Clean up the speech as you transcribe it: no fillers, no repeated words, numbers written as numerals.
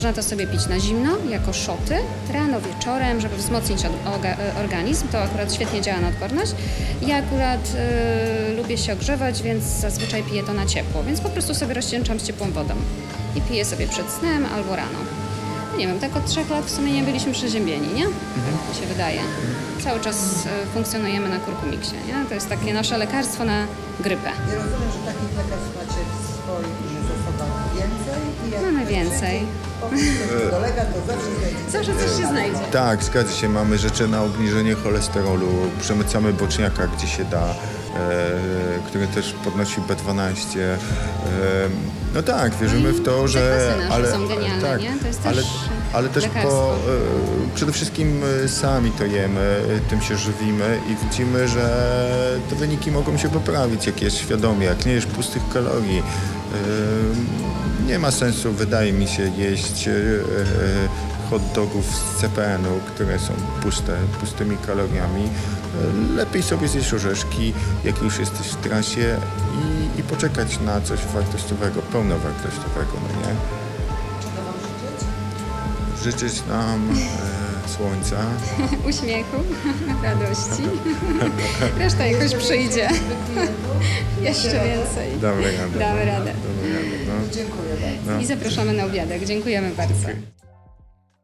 Można to sobie pić na zimno, jako szoty, rano, wieczorem, żeby wzmocnić organizm. To akurat świetnie działa na odporność. Ja akurat lubię się ogrzewać, więc zazwyczaj piję to na ciepło, więc po prostu sobie rozcieńczam z ciepłą wodą i piję sobie przed snem albo rano. Nie wiem, tak od 3 lat w sumie nie byliśmy przeziębieni, nie? Tak mi się wydaje. Cały czas funkcjonujemy na kurkumiksie, nie? To jest takie nasze lekarstwo na grypę. Nie rozumiem, że takich lekarstw macie w swoich zasobach więcej? I jak Mamy więcej. dolega, to zawsze znajdziecie. Zawsze coś się znajdzie. Tak, zgadza się. Mamy rzeczy na obniżenie cholesterolu, przemycamy boczniaka, gdzie się da, który też podnosi B12. No tak, wierzymy w to, że... Zakwasy nasze są genialne, tak, nie? To jest też ale też lekarstwo. przede wszystkim sami to jemy, tym się żywimy i widzimy, że te wyniki mogą się poprawić, jak jest świadomie, jak nie jesz pustych kalorii. Nie ma sensu, wydaje mi się, jeść hot dogów z CPN-u, które są pustymi kaloriami. Lepiej sobie zjeść orzeszki, jak już jesteś w trasie i poczekać na coś wartościowego, pełnowartościowego, no nie? Czego wam życzyć? Życzyć nam słońca. Uśmiechu, radości. Reszta jakoś przyjdzie. Jeszcze więcej. Damy radę. Damy radę. No. Dziękuję bardzo. I zapraszamy na obiadek. Dziękujemy bardzo.